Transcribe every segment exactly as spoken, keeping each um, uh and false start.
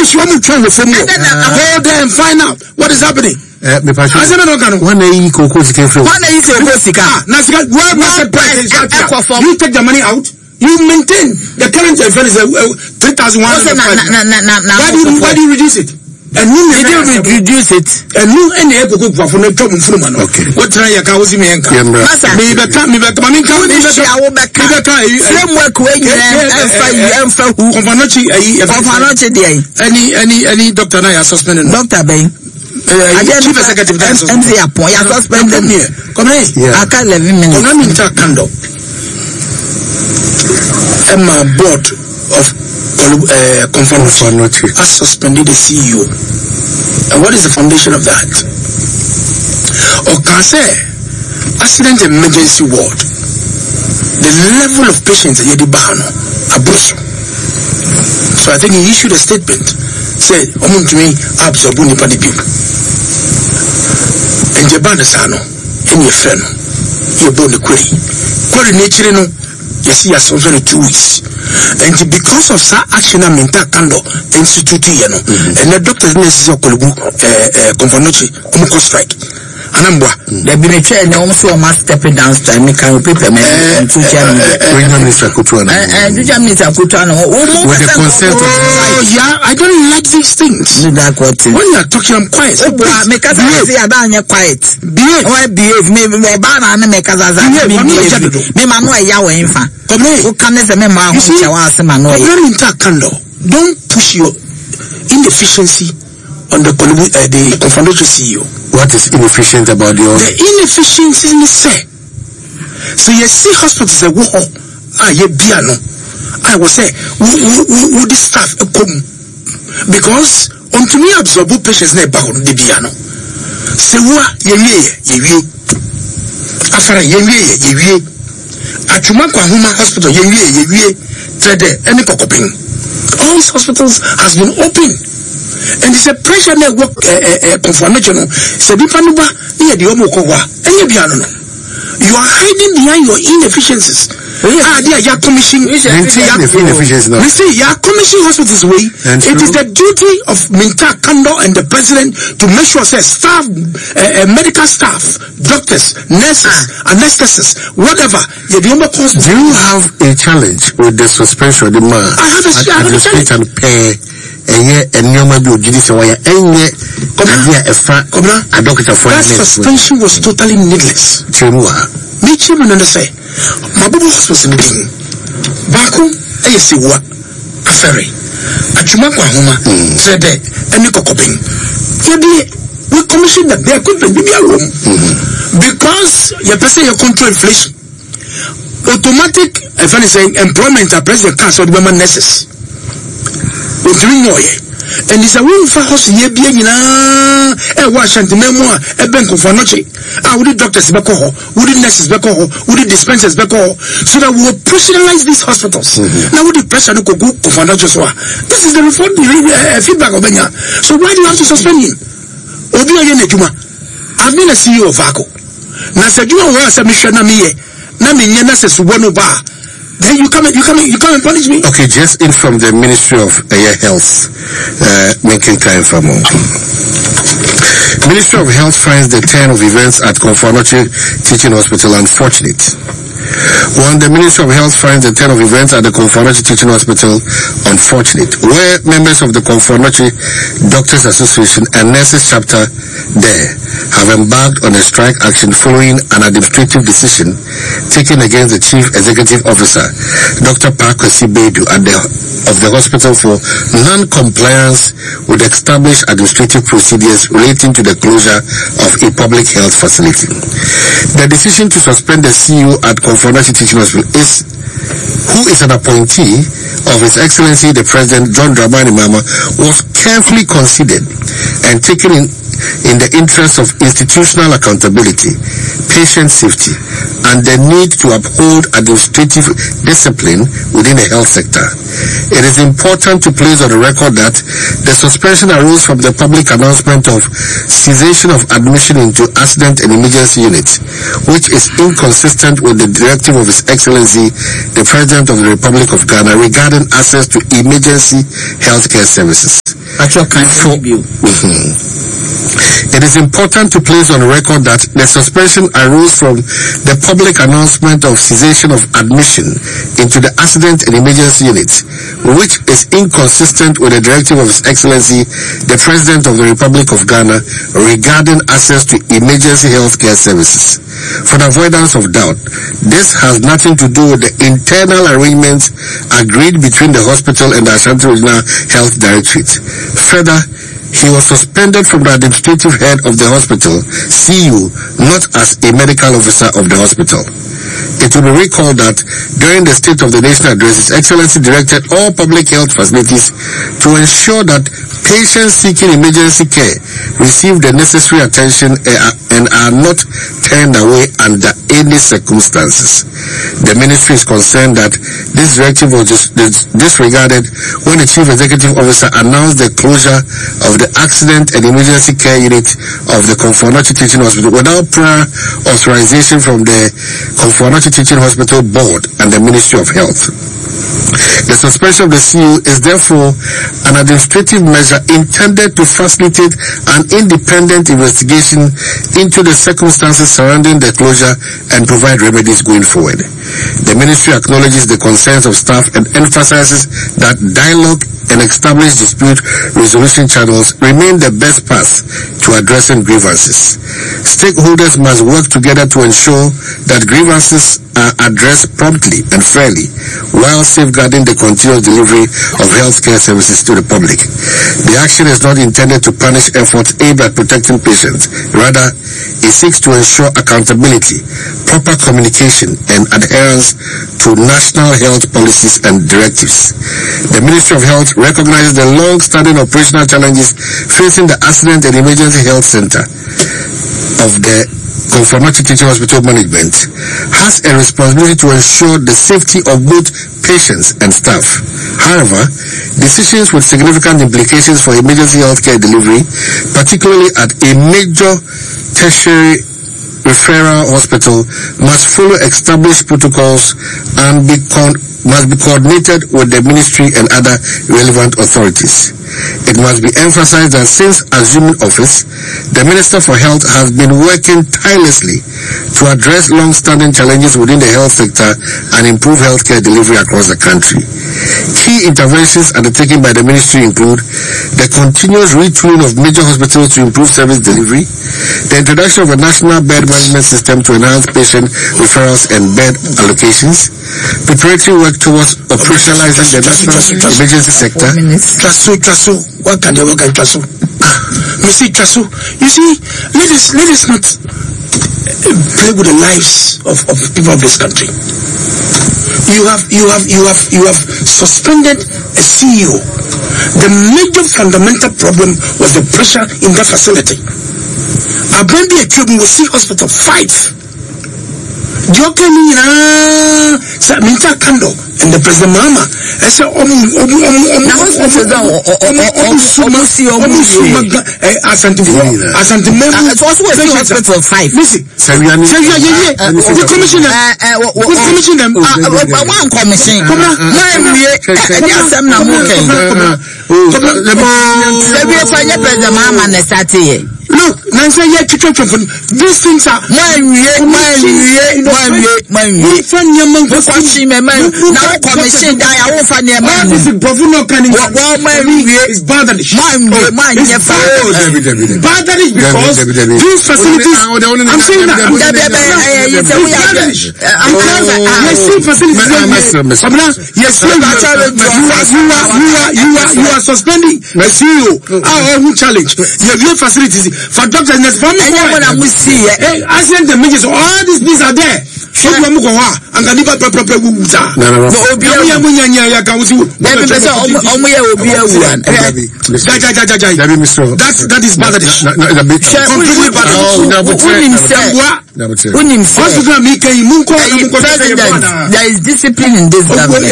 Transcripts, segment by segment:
Amos, you want to try to reform you. Go there and find out what is happening. Uh, me passion. I said, no, no, one day you go to the One day you go to Ah, Nasika, where market price is that? You take the money out, you maintain the current event is three thousand one hundred. Why do you why do you reduce it? And you didn't reduce it. And you and the echo for no trouble from man. Okay. What try your cows in Yanka? Me back, me back, me back, me back, I will back. Framework way and for who Confanochi, Confanochi day. Any, any, any doctor I suspended. Doctor Bay. I get chief executive and the appoint. I suspended me. Come here. I can't live in minutes. I'm in Takando. And my board of uh, Confanochi has suspended the C E O. And what is the foundation of that? Or can say accident emergency ward, the level of patients at Yedibano Abuso. So I think he issued a statement, said, Omun to me, absorb Nipa de Biu. And Jabana Sano, in your friend, you're born the query. Query nature, no, you see us over two weeks. And because of that action, I'm in Takando Institute, you know, and the doctor's nurses are called Confanochi, Omoko strike. And I'm what? They've been a chair and also a mass stepping down to make a paper and two chairmen. Minister Kutuano. And Minister Kutuano. With the consent of yeah, I don't like these things. When you're talking, I'm quiet. Because I say about your quiet. Behave. Or behave. Maybe my banner and make us as I behave. Me manu a yawa infa. Come here. Who can the member who say was a man? Very intakando. Don't push your inefficiency on the uh, the Confederation C E O. What is inefficient about your? The inefficiency in the say. So you see hospitals say, "Whoa, ah, ye biano." I will say, "Would the staff come?" Because unto me absorb patients na back on the biano. Say, "What ye ye ye ye?" After ye ye ye ye. Atuma kwa huma hospital ye ye ye ye. Trade any kokoping. All these hospitals has been open. And it's a pressure network confirmation. So the panuba near the Omokowa and you you are hiding behind your inefficiencies. Ah, they are commission inefficiencies now. You see, you are commission hospitals way. It is the duty of Minta Kando and the president to make sure say staff, uh, uh, medical staff, doctors, nurses, ah. anesthetists, whatever. Do you have a challenge with the suspension of the man? I have a, I have a challenge. And pay. And you might be judicial wire and yet a doctor for that suspension was totally needless. Me chairman and say, my baby was in the thing. Baku, I see what a ferry. A Chumakwa Homa said, and Nico Coping. We commissioned that there could be a room because you person your control inflation. Automatic, if anything, employment are present cancer women nurses. And it's a room for us here being in a Washington memoir, a bank of Fanochi. I would doctors back home, would nurses back home, would dispensers back home, so that we will personalize these hospitals. Mm-hmm. Now, would the pressure to go to Fanochi? This is the reform uh, feedback of Benya. So, why do you have to suspend him? Obi Oyenejuma, I've been a C E O of VACO. Now, said you are a submission, Namie, Namie, Nurses, one bar. Then you come and you come and you come and punish me. Okay, just in from the Ministry of uh, Health, uh, making time for more. Ministry of Health finds the turn of events at Confanochi Teaching Hospital unfortunate. One, the Ministry of Health finds the turn of events at the Confanochi Teaching Hospital unfortunate, where members of the Confanochi Doctors Association and Nurses Chapter there have embarked on a strike action following an administrative decision taken against the Chief Executive Officer, Doctor Pakwesi Bedu, at the, of the hospital for non-compliance with established administrative procedures relating to the closure of a public health facility. The decision to suspend the C E O at Confanochi Teaching Hospital is who is an appointee of His Excellency the President John Dramani Mahama, was carefully considered and taken in in the interest of institutional accountability, patient safety, and the need to uphold administrative discipline within the health sector. It is important to place on the record that the suspension arose from the public announcement of cessation of admission into accident and emergency units, which is inconsistent with the directive of His Excellency the President of the Republic of Ghana regarding access to emergency healthcare services. For, mm-hmm. It is important to place on record that the suspension arose from the public announcement of cessation of admission into the accident and emergency unit, which is inconsistent with the directive of His Excellency, the President of the Republic of Ghana, regarding access to emergency health care services. For the avoidance of doubt, this has nothing to do with the internal arrangements agreed between the hospital and the Ashanti Regional Health Directorate. Further, he was suspended from the administrative head of the hospital, C U, not as a medical officer of the hospital. It will be recalled that during the State of the Nation address, His Excellency directed all public health facilities to ensure that patients seeking emergency care receive the necessary attention and are not turned away under any circumstances. The ministry is concerned that this directive was dis- dis- disregarded when the Chief Executive Officer announced the closure of the accident and emergency care unit of the Komfo-Anokye Teaching Hospital without prior authorization from the Komfo-Anokye Teaching Hospital Board and the Ministry of Health. The suspension of the C U is therefore an administrative measure intended to facilitate an independent investigation into the circumstances surrounding the closure and provide remedies going forward. The ministry acknowledges the concerns of staff and emphasizes that dialogue and established dispute resolution channels remain the best path to addressing grievances. Stakeholders must work together to ensure that grievances are addressed promptly and fairly while safeguarding the continuous delivery of healthcare services to the public. The action is not intended to punish efforts aimed at protecting patients. Rather, it seeks to ensure accountability, proper communication, and adherence to national health policies and directives. The Ministry of Health recognizes the long-standing operational challenges facing the Accident and Emergency Health Center of the Komfo-Anokye Teaching Hospital Management, has a responsibility to ensure the safety of both patients and staff. However, decisions with significant implications for emergency healthcare delivery, particularly at a major tertiary referral hospital, must follow established protocols and be con- must be coordinated with the ministry and other relevant authorities. It must be emphasized that since assuming office, the Minister for Health has been working tirelessly to address long-standing challenges within the health sector and improve healthcare delivery across the country. Key interventions undertaken by the ministry include the continuous retooling of major hospitals to improve service delivery, the introduction of a national bed management system to enhance patient referrals and bed allocations, preparatory work towards operationalizing the national emergency sector. Traso, traso, what can you work at traso? You see, traso, you see, let us, let us not play with the lives of, of people of this country. You have, you have, you have, you have suspended a C E O. The major fundamental problem was the pressure in that facility. Abrandi Ekubi will see hospital five. Jokeni na sa minta kando and the President Mahama I said omu omu omu omu na hospital da omu omu si omu Asante Asante Memu it was hospital five. Listen, Seviani Seviani the commissioner the commissioner one commission come na we e asem na mo ken Sebi fanya President Mahama na start here. Look, Nancy, yeah, these things are my way, my way, my way, my way. Now, commission, I will find your man. This is Profuno Canning. What my way is Bangladesh. My way, my Bangladesh because these facilities, I'm saying that. I see facilities. Yes, you are, you are, you are suspending the C E O. Our own challenge. Your facilities. For doctors and nurses, I send the messages. All these things are there. So you are and can never prepare Wuza. No, that that is Bangladesh. Completely Bangladesh. There is discipline in this government.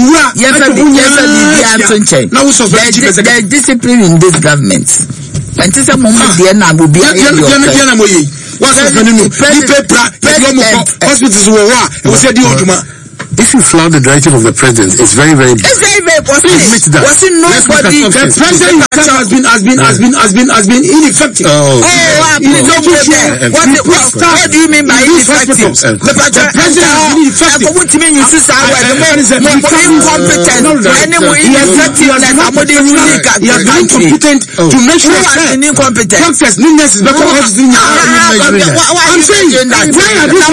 There is discipline in this government. And this is a moment there now will be a what's happening? Hospitals were war. It was a deal. if you flout the directive of the president, it's very, very bad. It's very, very possible. Admit that. Was it nobody? The president has been has been has been has been has been ineffective. Oh, Oh, please don't go there. What, what, what do you mean by ineffective? The president has been ineffective. What do you mean you see how more incompetent? Any more ineffectiveness? Somebody ruling the He has been incompetent to make sure that incompetent. doctors' newness is better. I'm saying, why are these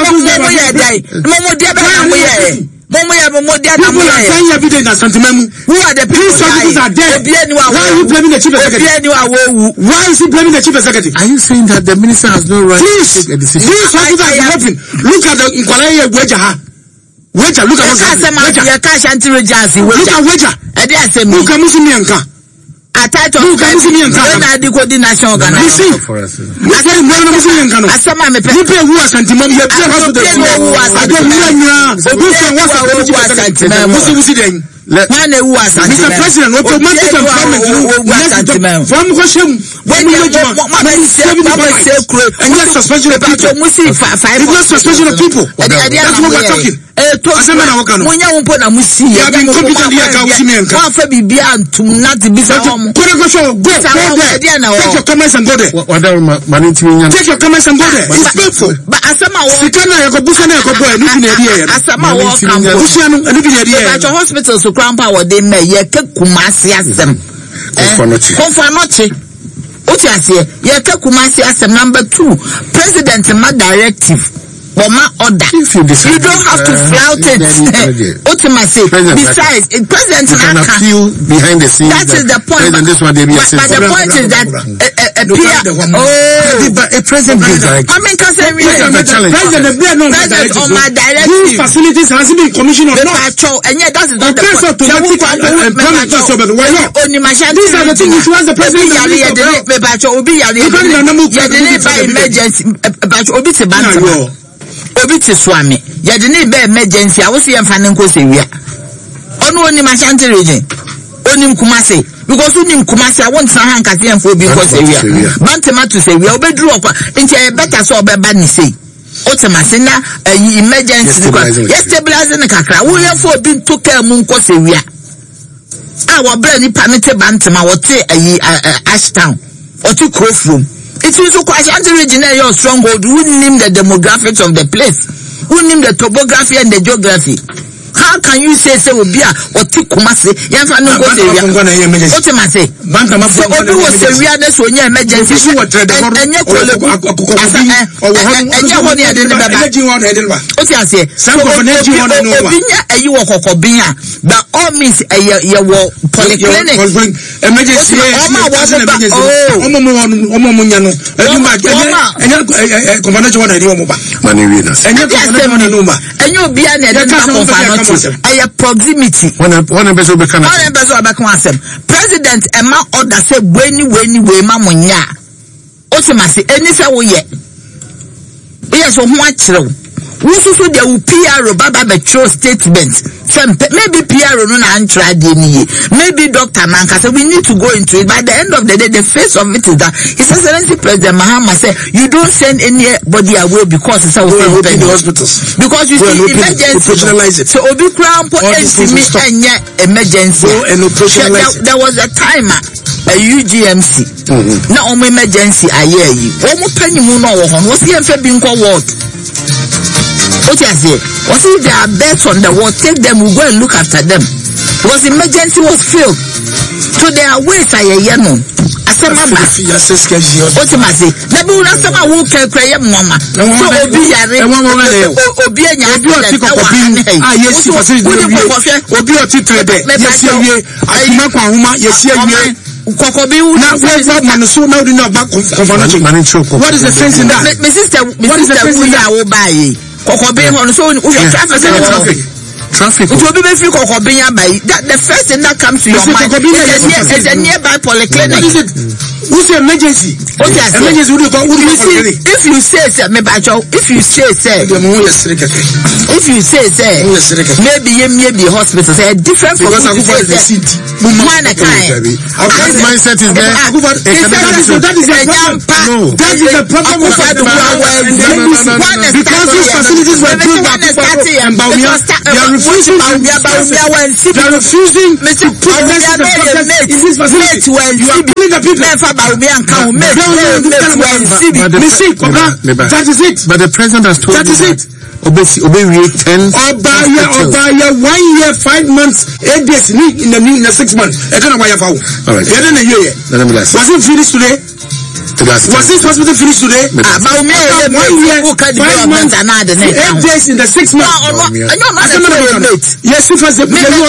people are saying every day that Santimemu? Who are the people hospitals are dead? Why are you blaming the chief executive? Why is he blaming the chief executive? Are you saying that the minister has no right Please, to take a decision? these hospitals are open. Look at the Nkwalaye Wejaha. Weja, look at what's happening. Weja. Look at Weja. Look at Musimianka. Atato na adiko di national Ghana. You see, asema mbona Musimianka no? Asema mepe. Nipe huwa Santimemu ye pia hospital. Ado huwa nya. Obufe wasa the chief executive. Musi musi den. Mane huwa Santimemu. Mister President, automatic employment. From Kwashem. When you go, mama say kure. And yes, suspension of people. Musi five. It's not suspension of people. That's what we're talking. Eh, to asema na wakano. Munya umpo na musi. You have been competent here ka Musimianka. Wa fe bibia antum na tibisa homo. Go go go there. Take your comments and go there. Take your comments and go there. It's painful. But asema wo. Sikana yako busa na yako boy. Nubi na ediye. Asema wo kampo. Busa no nubi na ediye. But hospital so crown power they me ye ke Kumasi asem. Konfanochi. Konfanochi. Uti asiye ye ke Kumasi asem. Number two, president ma directive. Boma order. You, you don't have to flout it. Ultimately, besides, it president you can appeal behind the scenes. That is the point. But, this one they be but, but the point is that a, a, a peer, oh, a president is like, I mean, because every president, president on my directive, these facilities has been commissioned or not. And yet that is not the point. These are the things which was the president. Emergency. Obi ti swami ya de ne be emergency a wo se yemfa ne nko sewia onu oni Ashanti region oni Kumasi because oni Kumasi a won tsan hanka se yemfa obi nko sewia bantema to sewia obeduru okwa nti e better so obeba ni sei otemase na emergency yes stabilize ne kakra wo yemfa obi to ka mu nko sewia a wo bra ni panete bantema wo te ayi Ashtown o to Crofrom. It is so quite regional your stronghold. Who name the demographics of the place? Who name the topography and the geography? How can you say say will be a or take Kumasi? Yanfa no go say what am I say? So Obi was a weirdness when you emergency and you call it and you want to the what you say? So Obinya a you walk Obinya, but all means a your polyclinic emergency. Oh, Omomunyano. And you be an a proximity. One one person be kana. One person be kana. President Emma order say weni weni we ma munya. Osimasi eni say wo ye. Yes, so ho akire. Wo so there will P R O baba be true statement. Maybe P R O no na antra de ni. Maybe Doctor Nanka say we need to go into it. By the end of the day, the face of it is that His Excellency President Mahama said you don't send anybody away because it's a open the hospitals. Because you see emergency. So Obi Crown po me enye emergency. There was a timer a U G M C. Na omo emergency aye yi. Omo panyimu no wo ho. Wo se yemfa bi nko ward. What you say? Was if there are beds on the wall, take them, we'll go and look after them. Because emergency was filled. So there are ways I hear no. Asema ba. What you must say? Nebi una sama wo ke kreye mama. So obi yare. Obi enya obi oti kokobin. Ah yes, facility obi oti trebe. Yes ye. Akuma kwa huma yes ye. Kokobi na what man so now do not back convention. What is the sense in that? My sister, what is the sense in that? Kokobi on so traffic traffic traffic it will be free Kokobi by that the first thing that comes to your mind is a, near, is a nearby polyclinic. What is it? Who's the emergency? Okay, emergency. Who do you call? Who do you call? If you say, sir, me bacho. If you say, sir, if you say, sir, maybe maybe hospital say different from because what you say. Man, I can't. That mindset is there. That is a problem. No, that is a problem. Because these facilities were built by people and Baumia, they are refusing. They are refusing to put the doctors in this facility. You are killing the people. That is it. But the president has told that is it. Obey, obey, ten. Obaya, Obaya, one year, five months, eight days, in the in the six months. I don't know why you're found. All right. Was it finished today? Was this hospital finished today? About me, one year, five months, eight days in the six months. Yes, if I say,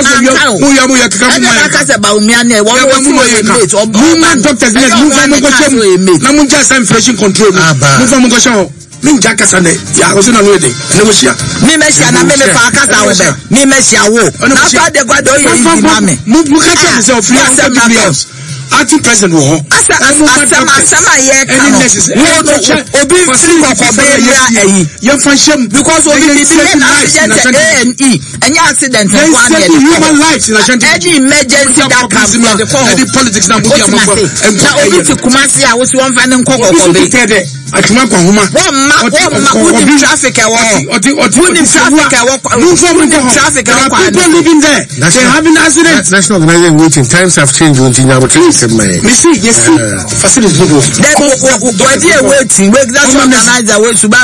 woman doctors, move just inflation control. Min jakasa ne ya oso na no de ne wo hia mi me hia na me me fa kasa wo be mi me hia wo na fa de gwa do ye yi mame mu mu ka tell me say of free house acting president wo ho asa asa asa ye ka no obi free ko ko be ya eyi ye fa sham because obi bi be na accident A and E any accident for one year human lives in Ashanti any emergency that comes from the call any politics na body amako na obi ti kumasi a wo si won fa ne nkoko ko be atuma kwa huma wamma wamma wudi traffic e wo oti oti wudi traffic e wo wudi traffic e wo people living there they having accidents. National organization meeting times have changed on Tinyabo twenty May. Me see yes see facilities no go then we dey waiting we national organizer we suba